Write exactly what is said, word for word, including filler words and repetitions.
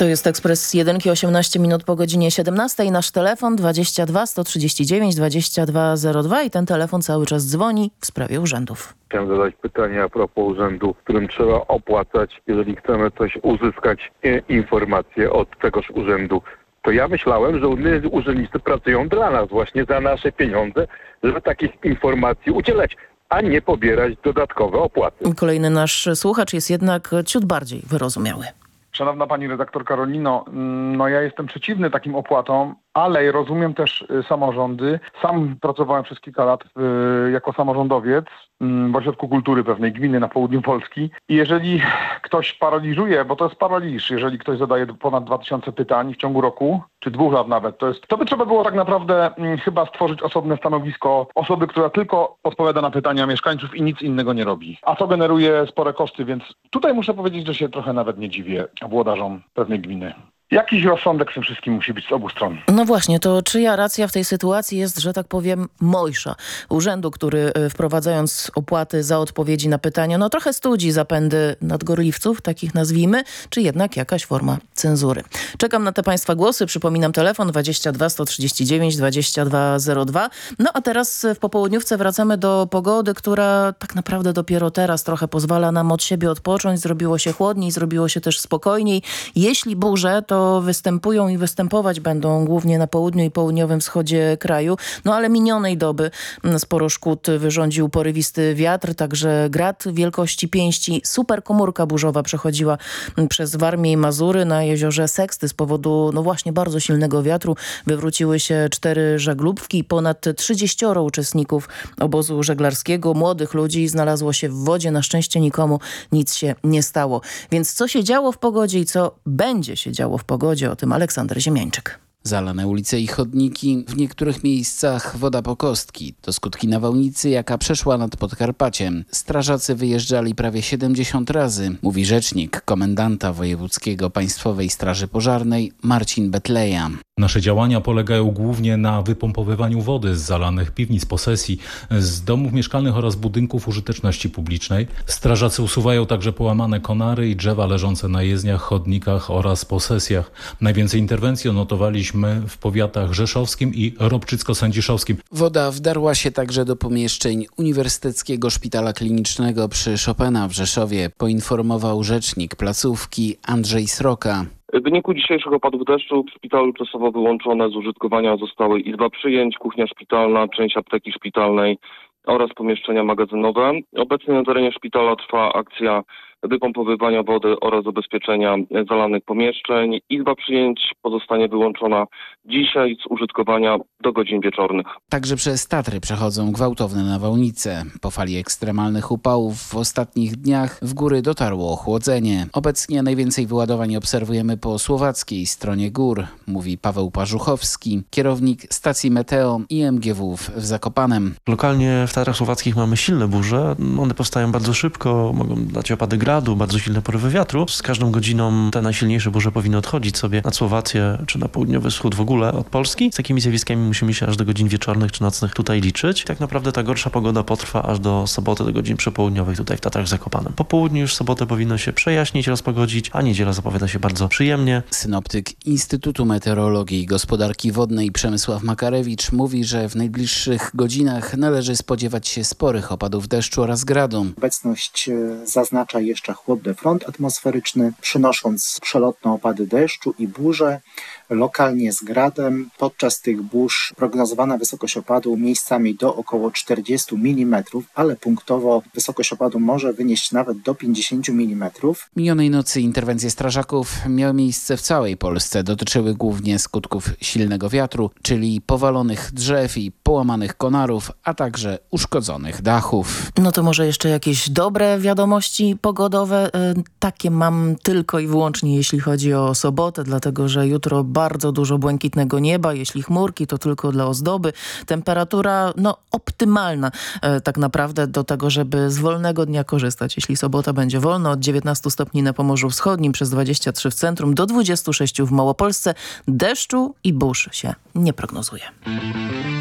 To jest Ekspres Jedynki, osiemnaście minut po godzinie siedemnastej. Nasz telefon dwadzieścia dwa sto trzydzieści dziewięć dwadzieścia dwa zero dwa i ten telefon cały czas dzwoni w sprawie urzędów. Chciałem zadać pytanie a propos urzędu, którym trzeba opłacać, jeżeli chcemy coś uzyskać, e, informacje od tegoż urzędu. To ja myślałem, że urzędnicy pracują dla nas właśnie za nasze pieniądze, żeby takich informacji udzielać, a nie pobierać dodatkowe opłaty. Kolejny nasz słuchacz jest jednak ciut bardziej wyrozumiały. Szanowna pani redaktor Karolino, no ja jestem przeciwny takim opłatom, ale rozumiem też samorządy. Sam pracowałem przez kilka lat y, jako samorządowiec y, w ośrodku kultury pewnej gminy na południu Polski. I jeżeli ktoś paraliżuje, bo to jest paraliż, jeżeli ktoś zadaje ponad dwa tysiące pytań w ciągu roku, czy dwóch lat nawet, to jest, to by trzeba było tak naprawdę y, chyba stworzyć osobne stanowisko osoby, która tylko odpowiada na pytania mieszkańców i nic innego nie robi. A to generuje spore koszty, więc tutaj muszę powiedzieć, że się trochę nawet nie dziwię włodarzom pewnej gminy. Jakiś rozsądek w tym wszystkim musi być z obu stron. No właśnie, to czyja racja w tej sytuacji jest, że tak powiem, mojsza? Urzędu, który wprowadzając opłaty za odpowiedzi na pytania, no trochę studzi zapędy nadgorliwców, takich nazwijmy, czy jednak jakaś forma cenzury. Czekam na te państwa głosy. Przypominam telefon dwadzieścia dwa sto trzydzieści dziewięć dwadzieścia dwa zero dwa. No a teraz w popołudniówce wracamy do pogody, która tak naprawdę dopiero teraz trochę pozwala nam od siebie odpocząć. Zrobiło się chłodniej, zrobiło się też spokojniej. Jeśli burze, to występują i występować będą głównie na południu i południowym wschodzie kraju. No ale minionej doby sporo szkód wyrządził porywisty wiatr, także grad wielkości pięści. Superkomórka burzowa przechodziła przez Warmię i Mazury. Na jeziorze Seksty z powodu no właśnie bardzo silnego wiatru wywróciły się cztery żaglówki. Ponad trzydzieścioro uczestników obozu żeglarskiego, młodych ludzi znalazło się w wodzie. Na szczęście nikomu nic się nie stało. Więc co się działo w pogodzie i co będzie się działo w pogodzie, o tym Aleksander Ziemiańczyk. Zalane ulice i chodniki, w niektórych miejscach woda po kostki. To skutki nawałnicy, jaka przeszła nad Podkarpaciem. Strażacy wyjeżdżali prawie siedemdziesiąt razy, mówi rzecznik komendanta wojewódzkiego Państwowej Straży Pożarnej Marcin Betleja. Nasze działania polegają głównie na wypompowywaniu wody z zalanych piwnic, posesji, z domów mieszkalnych oraz budynków użyteczności publicznej. Strażacy usuwają także połamane konary i drzewa leżące na jezdniach, chodnikach oraz posesjach. Najwięcej interwencji odnotowaliśmy w powiatach rzeszowskim i ropczycko-sędziszowskim. Woda wdarła się także do pomieszczeń Uniwersyteckiego Szpitala Klinicznego przy Chopina w Rzeszowie, poinformował rzecznik placówki Andrzej Sroka. W wyniku dzisiejszych opadów deszczu w szpitalu czasowo wyłączone z użytkowania zostały izba przyjęć, kuchnia szpitalna, część apteki szpitalnej oraz pomieszczenia magazynowe. Obecnie na terenie szpitala trwa akcja wypompowywania wody oraz zabezpieczenia zalanych pomieszczeń. Izba przyjęć pozostanie wyłączona dzisiaj z użytkowania do godzin wieczornych. Także przez Tatry przechodzą gwałtowne nawałnice. Po fali ekstremalnych upałów w ostatnich dniach w góry dotarło ochłodzenie. Obecnie najwięcej wyładowań obserwujemy po słowackiej stronie gór, mówi Paweł Parzuchowski, kierownik stacji Meteo I M G W w Zakopanem. Lokalnie w Tatrach Słowackich mamy silne burze. One powstają bardzo szybko, mogą dać opady gradu, bardzo silne porywy wiatru. Z każdą godziną te najsilniejsze burze powinny odchodzić sobie na Słowację czy na południowy wschód w ogóle od Polski. Z takimi zjawiskami musimy się aż do godzin wieczornych czy nocnych tutaj liczyć. Tak naprawdę ta gorsza pogoda potrwa aż do soboty, do godzin przepołudniowych tutaj w Tatrach Zakopanem. Po południu już sobotę powinno się przejaśnić, rozpogodzić, a niedziela zapowiada się bardzo przyjemnie. Synoptyk Instytutu Meteorologii i Gospodarki Wodnej Przemysław Makarewicz mówi, że w najbliższych godzinach należy spodziewać się sporych opadów deszczu oraz gradu. Obecność zaznacza jeszcze chłodny front atmosferyczny, przynosząc przelotne opady deszczu i burze, lokalnie z gradem. Podczas tych burz prognozowana wysokość opadu miejscami do około czterdzieści milimetrów, ale punktowo wysokość opadu może wynieść nawet do pięćdziesiąt milimetrów. Minionej nocy interwencje strażaków miały miejsce w całej Polsce. Dotyczyły głównie skutków silnego wiatru, czyli powalonych drzew i połamanych konarów, a także uszkodzonych dachów. No to może jeszcze jakieś dobre wiadomości pogodowe. Takie mam tylko i wyłącznie jeśli chodzi o sobotę, dlatego że jutro bardzo dużo błękitnego nieba. Jeśli chmurki, to tylko dla ozdoby. Temperatura no optymalna e, tak naprawdę do tego, żeby z wolnego dnia korzystać. Jeśli sobota będzie wolna, od dziewiętnastu stopni na Pomorzu Wschodnim, przez dwadzieścia trzy w centrum, do dwudziestu sześciu w Małopolsce. Deszczu i burz się nie prognozuje.